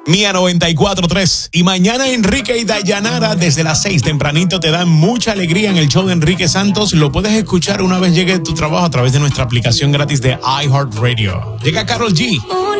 Mía 94.3. Y mañana Enrique y Dayanara desde las 6 tempranito te dan mucha alegría en el show de Enrique Santos. Lo puedes escuchar una vez llegue tu trabajo a través de nuestra aplicación gratis de iHeartRadio. Llega Karol G.